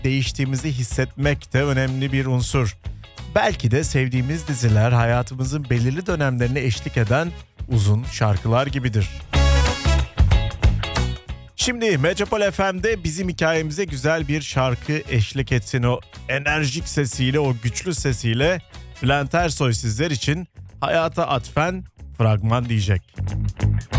değiştiğimizi hissetmek de önemli bir unsur. Belki de sevdiğimiz diziler hayatımızın belirli dönemlerine eşlik eden uzun şarkılar gibidir. Şimdi Metropol FM'de bizim hikayemize güzel bir şarkı eşlik etsin. O enerjik sesiyle, o güçlü sesiyle Bülent Ersoy sizler için hayata atfen fragman diyecek.